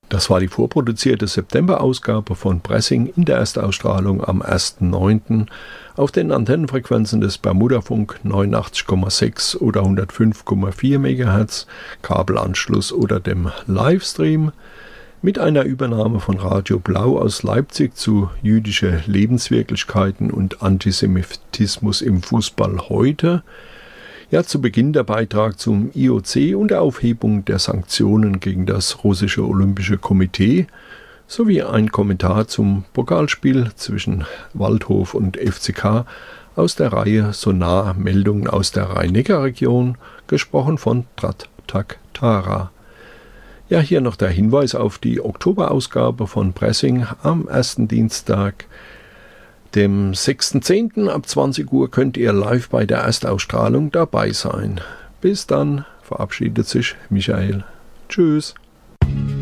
Das war die vorproduzierte September-Ausgabe von Pressing in der Erstausstrahlung am 1.9. auf den Antennenfrequenzen des Bermudafunk 89,6 oder 105,4 MHz, Kabelanschluss oder dem Livestream, mit einer Übernahme von Radio Blau aus Leipzig zu jüdische Lebenswirklichkeiten und Antisemitismus im Fußball heute. Ja, zu Beginn der Beitrag zum IOC und der Aufhebung der Sanktionen gegen das russische Olympische Komitee sowie ein Kommentar zum Pokalspiel zwischen Waldhof und FCK aus der Reihe Sonar Meldungen aus der Rhein-Neckar-Region, gesprochen von Trat-Tak Tara. Ja, hier noch der Hinweis auf die Oktoberausgabe von Pressing am ersten Dienstag, dem 6.10. ab 20 Uhr könnt ihr live bei der Erstausstrahlung dabei sein. Bis dann, verabschiedet sich Michael. Tschüss.